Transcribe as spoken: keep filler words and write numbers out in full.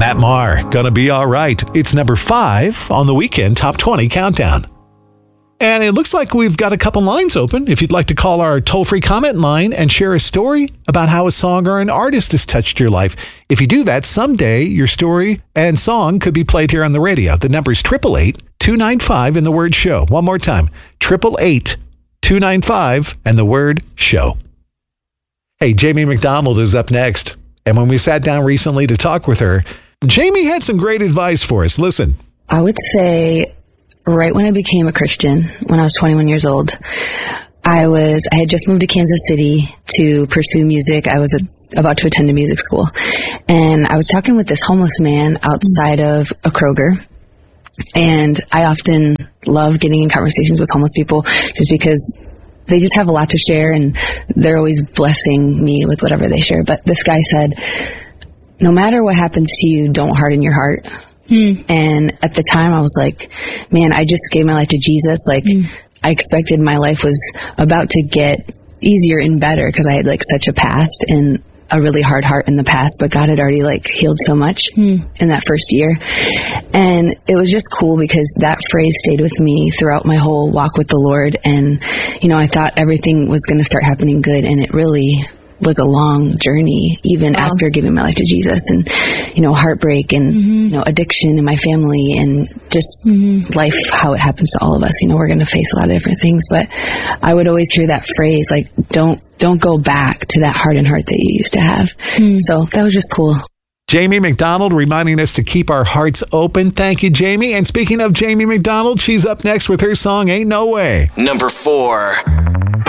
Matt Maher, Gonna Be Alright. It's number five on the Weekend Top twenty Countdown. And it looks like we've got a couple lines open. If you'd like to call our toll-free comment line and share a story about how a song or an artist has touched your life. If you do that, someday your story and song could be played here on the radio. The number is eight eight eight, two nine five and the word show. One more time, eight eight eight, two nine five and the word show. Hey, Jamie McDonald is up next. And when we sat down recently to talk with her, Jamie had some great advice for us. Listen. I would say right when I became a Christian, when I was twenty-one years old, I was, I had just moved to Kansas City to pursue music. I was a, about to attend a music school. And I was talking with this homeless man outside of a Kroger. And I often love getting in conversations with homeless people just because they just have a lot to share and they're always blessing me with whatever they share. But this guy said, no matter what happens to you, don't harden your heart. Hmm. And at the time I was like, man, I just gave my life to Jesus. Like hmm. I expected my life was about to get easier and better because I had like such a past and a really hard heart in the past, but God had already like healed so much hmm. in that first year. And it was just cool because that phrase stayed with me throughout my whole walk with the Lord. And, you know, I thought everything was going to start happening good. And it really was a long journey, even wow. after giving my life to Jesus, and, you know, heartbreak and, mm-hmm. you know, addiction in my family and just mm-hmm. life, how it happens to all of us. You know, we're going to face a lot of different things, but I would always hear that phrase, like, don't, don't go back to that hardened heart that you used to have. Mm. So that was just cool. Jamie McDonald reminding us to keep our hearts open. Thank you, Jamie. And speaking of Jamie McDonald, she's up next with her song, Ain't No Way. Number four.